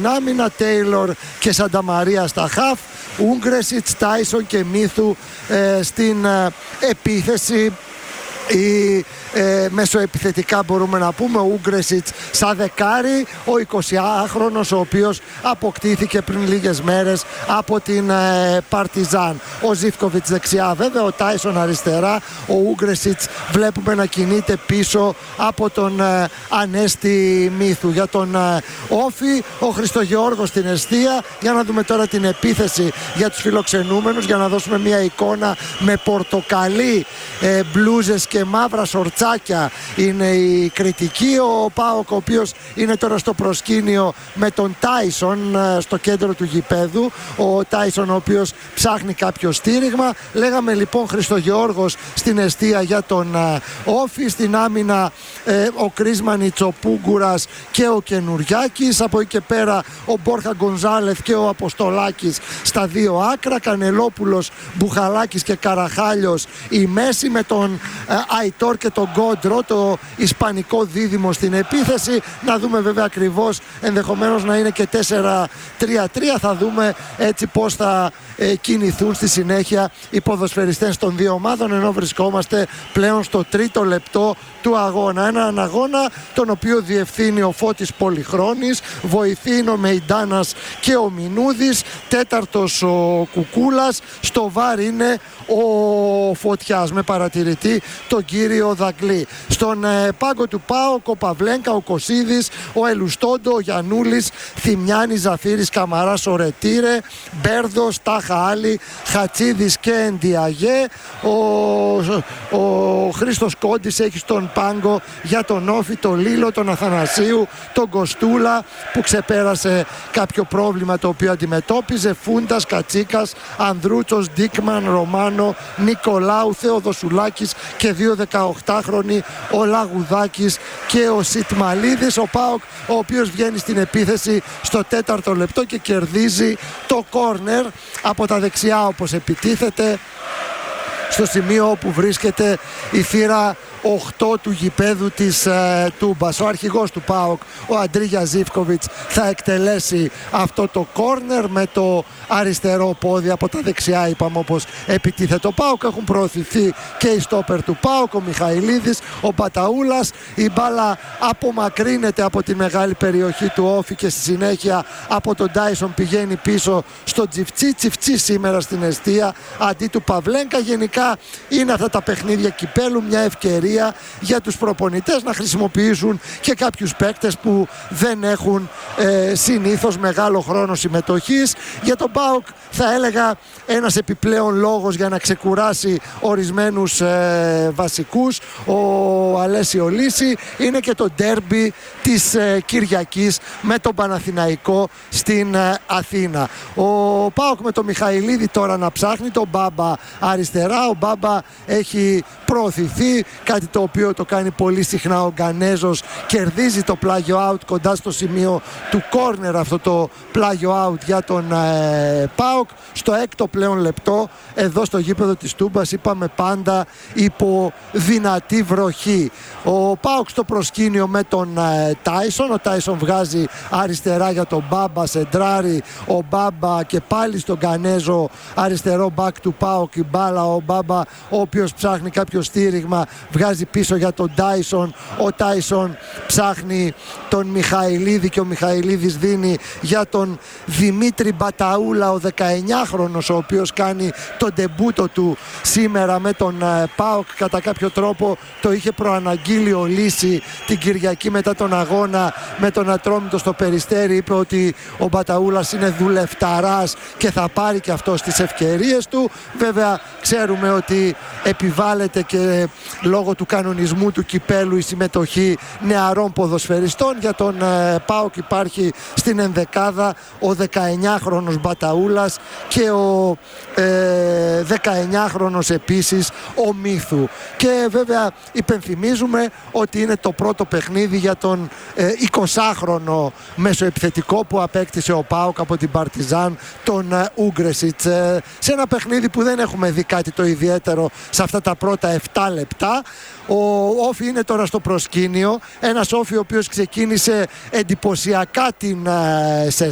στην άμυνα, Τέιλορ και Σανταμαρία στα χαφ, Ούγκρεσιτς, Τάισον και Μύθου στην επίθεση. Η μεσοεπιθετικά μπορούμε να πούμε, ο Ούγκρεσιτς σαν δεκάρι, ο 20χρονος ο οποίος αποκτήθηκε πριν λίγες μέρες από την Παρτιζάν. Ο Ζίβκοβιτς δεξιά βέβαια, ο Τάισον αριστερά, ο Ούγκρεσιτς βλέπουμε να κινείται πίσω από τον Ανέστη Μύθου. Για τον Όφη, ο Χριστογεώργος στην εστία. Για να δούμε τώρα την επίθεση για τους φιλοξενούμενους, για να δώσουμε μια εικόνα με πορτοκαλί μπλούζες και μαύρα σορτσάκια είναι η κριτική. Ο ΠΑΟΚ, ο οποίος είναι τώρα στο προσκήνιο με τον Τάισον στο κέντρο του γηπέδου. Ο Τάισον ο οποίος ψάχνει κάποιο στήριγμα. Λέγαμε λοιπόν Χριστογεώργος στην εστία για τον Όφη. Στην άμυνα ο Κρίσμανιτς, ο Πούγκουρας και ο Καινουριάκης. Από εκεί και πέρα ο Μπόρχα Γκονζάλεθ και ο Αποστολάκης στα δύο άκρα. Κανελόπουλος, Μπουχαλάκης και Καραχάλιος η μέση, με τον Αϊτόρ και τον Γκόντρο, το ισπανικό δίδυμο στην επίθεση. Να δούμε βέβαια ακριβώς, ενδεχομένως να είναι και 4-3-3. Θα δούμε έτσι πώς θα κινηθούν στη συνέχεια οι ποδοσφαιριστές των δύο ομάδων, ενώ βρισκόμαστε πλέον στο τρίτο λεπτό του αγώνα. Έναν αγώνα τον οποίο διευθύνει ο Φώτης Πολυχρόνης, βοηθεί είναι ο Μεϊντάνας και ο Μινούδης, τέταρτος ο Κουκούλας, στο βάρ είναι ο Φωτιάς με παρατηρητή τον κύριο Δαγκλή. Στον πάγκο του ΠΑΟΚ ο Παυλένκα, ο Κωσίδης, ο Ελουστόντο, ο Γιαννούλης, Θημιάνης, Ζαφύρης, Καμαράς, ο Ρετήρε, Μπέρδος, Τάχα Άλλη, Χατσίδης και Εντιαγέ. Ο Χρήστος Κόντης έχει στον πάγκο για τον Όφη τον Λίλο, τον Αθανασίου, τον Κοστούλα που ξεπέρασε κάποιο πρόβλημα το οποίο αντιμετώπιζε, Φούντας, Κατσίκας, Ανδρούτσος, Ντίκμαν, Ρωμάνο, Νικολάου, Θεοδοσουλάκης και δύο 18χρονοι, ο Λαγουδάκης και ο Σιτμαλίδης. Ο ΠΑΟΚ ο οποίος βγαίνει στην επίθεση στο τέταρτο λεπτό και κερδίζει το κόρνερ από τα δεξιά όπως επιτίθεται, στο σημείο όπου βρίσκεται η θύρα 8 του γηπέδου της Τούμπας. Ο αρχηγός του ΠΑΟΚ, ο Αντρίγια Ζίβκοβιτς, θα εκτελέσει αυτό το κόρνερ με το αριστερό πόδι. Από τα δεξιά είπαμε όπως επιτίθεται ο ΠΑΟΚ. Έχουν προωθηθεί και οι στόπερ του ΠΑΟΚ, ο Μιχαηλίδης, ο Παταούλας. Η μπάλα απομακρύνεται από τη μεγάλη περιοχή του Όφη και στη συνέχεια από τον Τάισον πηγαίνει πίσω στο Τσιφτσί σήμερα στην εστία αντί του Παυλένκα. Γενικά είναι αυτά τα παιχνίδια κυπέλου μια ευκαιρία για τους προπονητές να χρησιμοποιήσουν και κάποιους παίκτες που δεν έχουν συνήθως μεγάλο χρόνο συμμετοχής. Για τον ΠΑΟΚ θα έλεγα ένας επιπλέον λόγος για να ξεκουράσει ορισμένους βασικούς, ο Αλέσιο Λύση, είναι και το ντέρμπι της Κυριακής με τον Παναθηναϊκό στην Αθήνα. Ο ΠΑΟΚ με τον Μιχαηλίδη τώρα να ψάχνει τον Μπάμπα αριστερά. Ο Μπάμπα έχει προωθηθεί, κάτι το οποίο το κάνει πολύ συχνά ο Γκανέζος. Κερδίζει το πλάγιο out κοντά στο σημείο του κόρνερ, αυτό το πλάγιο out για τον ΠΑΟΚ. Στο έκτο πλέον λεπτό εδώ στο γήπεδο της Τούμπας, είπαμε πάντα υπό δυνατή βροχή. Ο ΠΑΟΚ στο προσκήνιο με τον Τάισον. Ο Τάισον βγάζει αριστερά για τον Μπάμπα, σεντράρει ο Μπάμπα και πάλι στον Γκανέζο, αριστερό μπακ του ΠΑΟΚ η μπάλα. Ο Μπάμπα ο οποίος ψάχνει κάποιο στήριγμα βγάζει πίσω για τον Τάισον. Ο Τάισον ψάχνει τον Μιχαηλίδη και ο Μιχαηλίδης δίνει για τον Δημήτρη Μπαταούλα, ο 19χρονος, ο οποίος κάνει τον ντεμπούτο του σήμερα με τον ΠΑΟΚ. Κατά κάποιο τρόπο το είχε προαναγγείλει ο Λύση την Κυριακή μετά τον αγώνα με τον Ατρόμητο στο Περιστέρι. Είπε ότι ο Μπαταούλας είναι δουλευταράς και θα πάρει και αυτό τις ευκαιρίες του. Βέβαια ξέρουμε ότι επιβάλλεται και λόγω του κανονισμού του κυπέλου η συμμετοχή νεαρών ποδοσφαιριστών. Για τον ΠΑΟΚ υπάρχει στην ενδεκάδα ο 19χρονος Μπαταούλας και ο 19χρονος επίσης ο Μύθου. Και βέβαια υπενθυμίζουμε ότι είναι το πρώτο παιχνίδι για τον 20χρονο μεσοεπιθετικό που απέκτησε ο ΠΑΟΚ από την Παρτιζάν, τον Ούγκρεσιτς. Σε ένα παιχνίδι που δεν έχουμε δει κάτι το ιδιαίτερο σε αυτά τα πρώτα 7 λεπτά. Ο Όφη είναι τώρα στο προσκήνιο, ένας Όφη ο οποίος ξεκίνησε εντυπωσιακά την σεζόν.